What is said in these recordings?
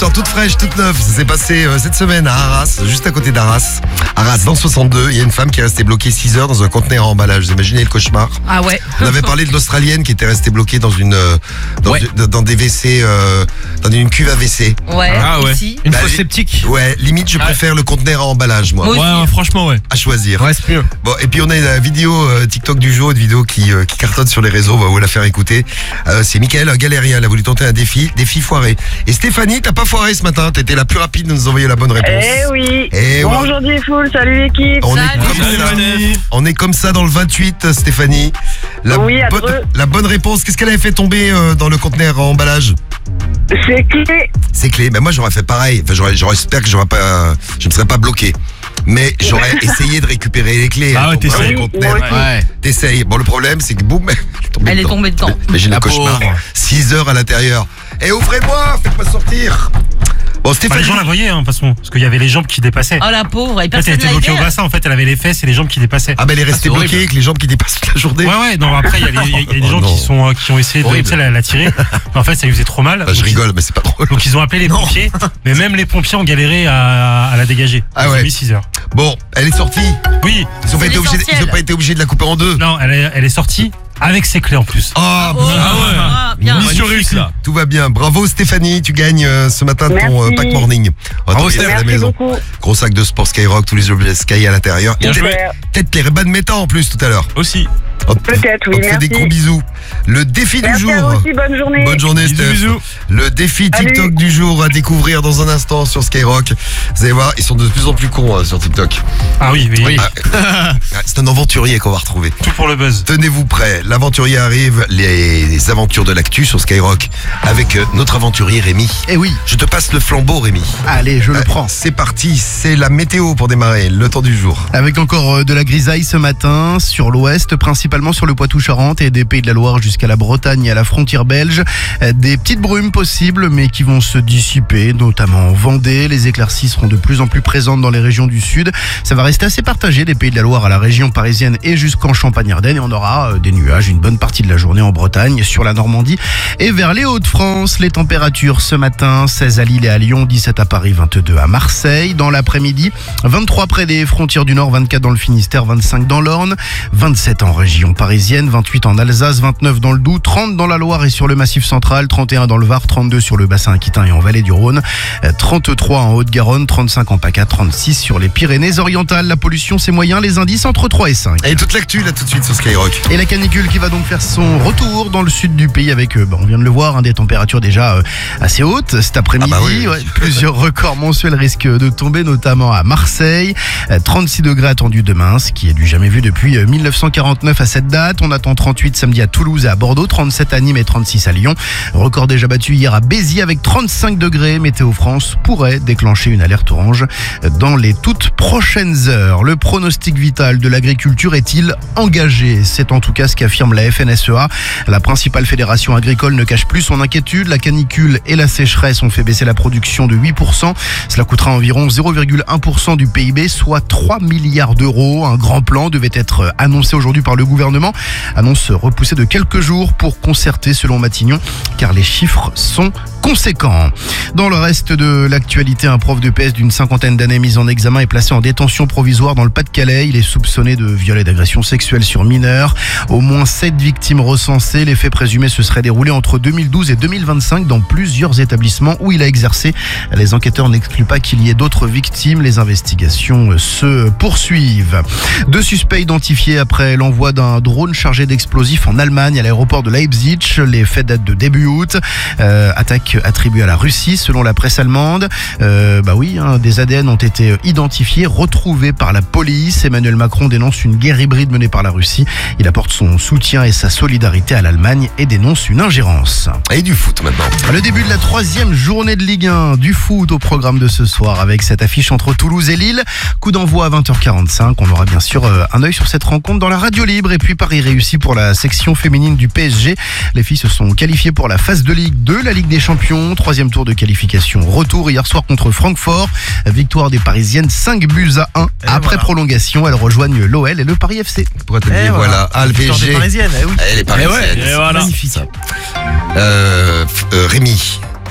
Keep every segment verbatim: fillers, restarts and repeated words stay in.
histoire toute fraîche, toute neuve. Ça s'est passé euh, cette semaine à Arras, juste à côté d'Arras. Arras, dans soixante-deux, il y a une femme qui est restée bloquée six heures dans un conteneur à emballage. Vous imaginez le cauchemar? Ah ouais. On avait parlé de l'Australienne qui était restée bloquée dans une euh, dans, Ouais. du- dans des W C, euh, dans une cuve à W C. Ouais. Ah ouais. Ici. Une Bah, fausse les- sceptique. Ouais, limite je préfère le conteneur à emballage moi. Moi Ouais, aussi. ouais, franchement, ouais. À choisir. Ouais, c'est mieux. Bon, et puis on a une vidéo euh, TikTok du jour, une vidéo qui, euh, qui cartonne sur les réseaux, on va vous la faire écouter. Euh, c'est Mickaël, un galérien, il a voulu tenter un défi, défi foiré. Et Stéphanie, t'as pas foiré ce matin, t'étais la plus rapide de nous envoyer la bonne réponse. Eh oui. Eh ouais. Bonjour Diffoul, salut l'équipe. On est, Salut. comme Salut, ça, Steph. on est comme ça dans le vingt-huit, Stéphanie. La, Oui, à bonne, Dreux. la bonne réponse, qu'est-ce qu'elle avait fait tomber euh, dans le conteneur à emballage? C'est clé. C'est clé. Ben moi j'aurais fait pareil. Enfin, j'aurais, j'aurais j'espère que j'aurais pas, je ne serais pas bloqué. Mais j'aurais essayé de récupérer les clés. Ah ouais, Elles tombent dans t'essayes. le conteneur. Oui, moi aussi. Ouais. T'essayes. Bon, le problème, c'est que boum, elle est tombée Elle est dedans. tombée dedans. Imagine le La cauchemar. pauvre. six heures à l'intérieur. Et ouvrez-moi, faites-moi sortir. Bon, Bah, Stéphanie. les gens la voyaient, hein, de toute façon, parce qu'il y avait les jambes qui dépassaient. Oh la pauvre, et En fait, elle personne était l'a bloquée au aidée. bassin, en fait, elle avait les fesses et les jambes qui dépassaient. Ah, ben elle est restée Ah, c'est bloquée horrible. avec les jambes qui dépassent toute la journée. Ouais, ouais, non, après, il y a, les- il y a- il y a des Oh gens non. qui, sont, euh, qui ont essayé de Horrible. tu sais, la, la tirer. Mais en fait, ça lui faisait trop mal. Bah, je Donc, rigole, mais c'est pas drôle. Donc, ils ont appelé les pompiers, mais même les pompiers ont galéré à, à la dégager. Ah Ils ont ouais. mis six heures. Bon, elle est sortie. Oui, Ils ont, pas C'est été obligés, l'essentiel. ils ont pas été obligés de la couper en deux. non, elle est, elle est sortie avec ses clés en plus. Ah, Oh, bon, ah, bien. Mission réussie. tout va bien. Bravo Stéphanie, tu gagnes euh, ce matin ton Merci. euh, pack morning. On va Bravo, t'envoyer à la Merci maison. beaucoup. Gros sac de sport Skyrock, tous les objets Sky à l'intérieur. Bien Et joué. Super. peut-être les Ray-Ban Meta en plus tout à l'heure. Aussi. On- Peut-être, oui, On te fait des merci. gros bisous. Le défi du Merci à jour. vous aussi, bonne journée. Bonne journée Bisous, Steph. bisous. Le défi Salut. TikTok du jour à découvrir dans un instant sur Skyrock. Vous allez voir, ils sont de plus en plus cons hein, sur TikTok. Ah oui, oui. Oui. Ah, c'est un aventurier qu'on va retrouver. Tout pour le buzz. Tenez-vous prêts, l'aventurier arrive, les, les aventures de l'actu sur Skyrock avec euh, notre aventurier Rémi. Eh oui, Je te passe le flambeau Rémi. allez, je le Euh, prends. C'est parti, c'est la météo pour démarrer, le temps du jour. Avec encore euh, de la grisaille ce matin sur l'ouest, principalement sur le Poitou-Charentes et des Pays de la Loire jusqu'à la Bretagne et à la frontière belge. Euh, Des petites brumes possibles mais qui vont se dissiper, notamment en Vendée. Les éclaircies seront de plus en plus présentes dans les régions du sud. Ça va rester assez partagé des Pays de la Loire à la région parisienne et jusqu'en Champagne-Ardenne. Et on aura euh, des nuages une bonne partie de la journée en Bretagne, sur la Normandie et vers les Hauts-de-France. Les températures ce matin, seize à Lille et à Lyon, dix-sept à Paris, vingt-deux à Marseille. Dans l'après-midi, vingt-trois près des frontières du Nord, vingt-quatre dans le Finistère, vingt-cinq dans l'Orne, vingt-sept en région parisienne, vingt-huit en Alsace, vingt-neuf dans le Doubs, trente dans la Loire et sur le Massif central, trente et un dans le Var, trente-deux sur le bassin aquitain et en vallée du Rhône, euh, trente-trois en Haute-Garonne, trente-cinq en PACA, trente-six sur les Pyrénées-Orientales. La pollution, c'est moyen, les indices entre trois et cinq. Et toute l'actu là tout de suite sur Skyrock. Et la canicule qui va donc faire son retour dans le sud du pays avec, euh, bah, on vient de le voir, hein, des températures déjà euh, assez hautes cet après-midi. Ah bah oui, oui. Ouais, plusieurs records mensuels risquent de tomber, notamment à Marseille. Euh, trente-six degrés attendus demain, ce qui est du jamais vu depuis euh, mille neuf cent quarante-neuf à cette date. On attend trente-huit samedi à Toulouse et à Bordeaux, trente-sept à Nîmes et trente-six à Lyon. Record déjà battu hier à Béziers avec trente-cinq degrés. Météo France pourrait déclencher une alerte orange dans les toutes prochaines heures. Le pronostic vital de l'agriculture est-il engagé? C'est en tout cas ce qu'affirme la F N S E A. La principale fédération agricole ne cache plus son inquiétude. La canicule et la sécheresse ont fait baisser la production de huit pour cent. Cela coûtera environ zéro virgule un pour cent du P I B, soit trois milliards d'euros. Un grand plan devait être annoncé aujourd'hui par le gouvernement. Annonce repoussée de quelques jours pour concerter selon Matignon, car les chiffres sont conséquents. Dans le reste de l'actualité, un prof de P S d'une cinquantaine d'années mis en examen est placé en détention provisoire dans le Pas-de-Calais. Il est soupçonné de viol et d'agression sexuelle sur mineurs. Au moins sept victimes recensées. Les faits présumés se seraient déroulés entre deux mille douze et deux mille vingt-cinq dans plusieurs établissements où il a exercé. Les enquêteurs n'excluent pas qu'il y ait d'autres victimes. Les investigations se poursuivent. Deux suspects identifiés après l'envoi d'un drone chargé d'explosifs en Allemagne à l'aéroport de Leipzig. Les faits datent de début août. Euh, attaque attribuée à la Russie selon la presse allemande. Euh, bah oui, hein, des A D N ont été identifiés, retrouvés par la police. Emmanuel Macron dénonce une guerre hybride menée par la Russie. Il apporte son soutien et sa solidarité à l'Allemagne et dénonce une ingérence. Et du foot maintenant. Le début de la troisième journée de Ligue un, du foot au programme de ce soir avec cette affiche entre Toulouse et Lille. Coup d'envoi à vingt heures quarante-cinq. On aura bien sûr euh, un œil sur cette rencontre dans la radio libre. Et puis Paris réussi pour la section féminine du P S G. Les filles se sont qualifiées pour la phase de Ligue deux, la Ligue des Champions. Troisième tour de qualification. Retour hier soir contre Francfort. Victoire des Parisiennes cinq buts à un. Et Après voilà. prolongation, elles rejoignent l'O L et le Paris F C. Pourquoi t'as Et dit voilà, ah, le P S Victoire des G. Parisiennes, eh oui. Elle est Et parisienne. ouais, et voilà. Magnifique. Euh, f- euh, Rémi,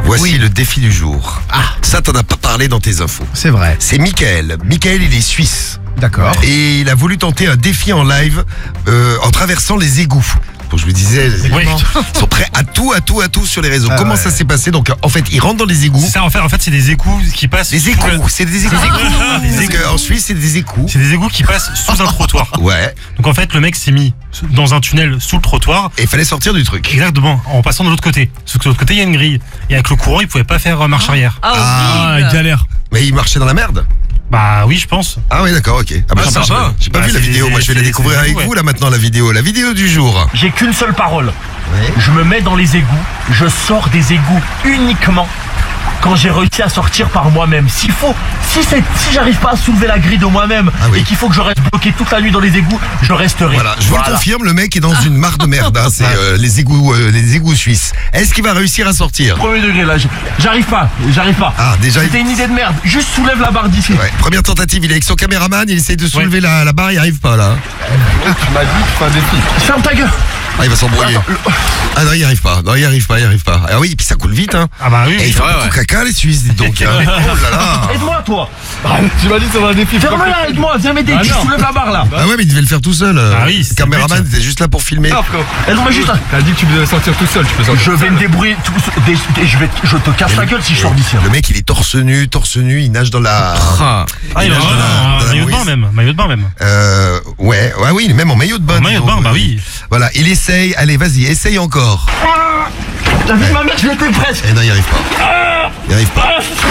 Voici Oui. le défi du jour. Ah, ça t'en as pas parlé dans tes infos. C'est vrai. C'est Mickaël. Mickaël, il est suisse. D'accord. Et il a voulu tenter un défi en live euh, en traversant les égouts. Donc je vous disais, les Oui. égouts, ils sont prêts à tout, à tout, à tout sur les réseaux. Ah Comment ouais. ça s'est passé? Donc en fait, ils rentrent dans les égouts. C'est ça, en fait, en fait c'est des égouts qui passent. Les sous égouts, le- c'est des égouts. Ah, des Parce égouts. qu'en Suisse, c'est des égouts. C'est des égouts qui passent sous un trottoir. Ouais. Donc en fait, le mec s'est mis dans un tunnel sous le trottoir. Et il fallait sortir du truc. Exactement, en passant de l'autre côté. Sauf que de l'autre côté, il y a une grille. Et avec le courant, il pouvait pas faire euh, marche arrière. Ah, Ah, galère. Mais il marchait dans la merde. Bah oui, je pense. Ah oui, d'accord, ok. Ah bah, Ah, ça, ça va. j'ai- j'ai pas Bah, vu la c'est vidéo. des- Moi, je vais la c'est- découvrir c'est des avec égouts, vous ouais. là maintenant, la vidéo. La vidéo du jour. J'ai qu'une seule parole. Ouais. Je me mets dans les égouts. Je sors des égouts uniquement quand j'ai réussi à sortir par moi-même. S'il faut, si c'est, si j'arrive pas à soulever la grille de moi-même Ah oui. et qu'il faut que je reste bloqué toute la nuit dans les égouts, je resterai. Voilà, je vous le Voilà. confirme, le mec est dans une mare de merde. Hein, c'est euh, les égouts, euh, les égouts suisses. Est-ce qu'il va réussir à sortir? Premier degré là, je- j'arrive pas, j'arrive pas. Ah, déjà, il- C'était une idée de merde. Juste soulève la barre d'ici. Ouais, première tentative, il est avec son caméraman, il essaye de soulever la, la barre, il arrive pas là. Tu m'as dit que tu fais un défi. Ferme ta gueule. Ah, il va s'embrouiller. Ah non, il arrive pas. Non, il arrive pas, il arrive pas. Ah oui, et puis ça coule vite, hein. Ah bah oui. Et ils font ouais, beaucoup ouais. caca, les Suisses, dites donc. hein. Oh là là. Aide-moi toi. Tu m'as dit que ça va un défi. Ferme-la, aide-moi, viens m'aider. Ah, tu non. soulèves la barre là. Ah ouais, mais il devait le faire tout seul. Ah oui, le c'est le caméraman but. était juste là pour filmer. Ah, frérot. Aide-moi juste. T'as dit que tu devais sortir tout seul. Tu peux sortir. Je vais me débrouiller. tout- des- des- je vais, je te casse la gueule si je sors d'ici. Le mec, il est torse nu, torse nu, il nage dans la. Ah. Ah, il il a nage dans la- dans un la maillot de bain mouise. même. Maillot de bain même. Euh, ouais, ouais, oui, il est même en maillot de bain. En maillot de dis donc, bain, bah oui. Voilà, il essaye. Allez, vas-y, essaye encore. La vie de ma mère, je l'étais presque. Et non, il arrive pas. Il arrive pas.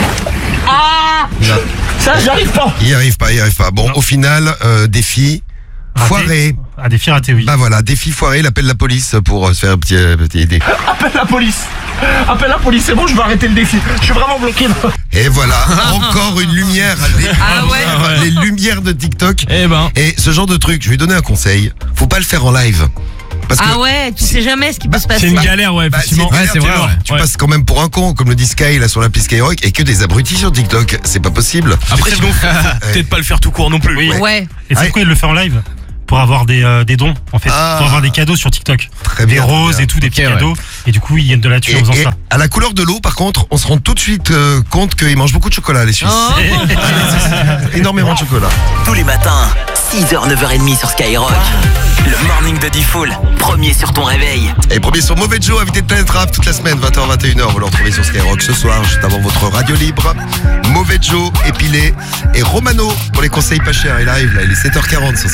Non, Ça, j'y arrive pas. il arrive pas, il arrive pas. Bon, au final, euh, défi Raté. foiré. Ah, des filles ratées, oui. Bah voilà, défi foiré, il appelle la police pour euh, se faire un petit, euh, petit aider. Appelle la police. Appelle la police, c'est bon, je vais arrêter le défi. Je suis vraiment bloqué. là. Et voilà, encore une lumière. Les, Ah ouais. les lumières de TikTok. Eh ben. Et ce genre de truc, je vais lui donner un conseil. Faut pas le faire en live. Parce que Ah ouais, tu sais jamais ce qui peut se C'est passer. une galère, ouais, bah, effectivement. c'est Ouais, clair, c'est tu vrai, vois, ouais. tu Ouais. passes quand même pour un con, comme le dit Sky là sur l'appli Skyrock, et que des abrutis sur TikTok. C'est pas possible. Après, sinon, faut peut-être pas le faire tout court non plus. Oui. Ouais. Et c'est Ouais. pourquoi il le fait en live? Pour avoir des, euh, des dons, en fait. Ah. Pour avoir des cadeaux sur TikTok. Très Des bien. très roses bien. et tout, des petits Ok, ouais. cadeaux. Et du coup, ils gagnent de la thune en Et, faisant et ça. à la couleur de l'eau, par contre, on se rend tout de suite euh, compte qu'ils mangent beaucoup de chocolat, les Suisses. Oh. Énormément de chocolat. Tous les matins, six heures neuf heures trente sur Skyrock. Le morning de Diffoul, premier sur ton réveil. Et premier sur Mauvais Joe, invité de Planet Rap toute la semaine, vingt heures vingt et une heures. Vous le retrouvez sur Skyrock ce soir, juste avant votre radio libre. Mauvais Joe, épilé. Et Romano pour les conseils pas chers. Il arrive là, il est sept heures quarante sur Skyrock.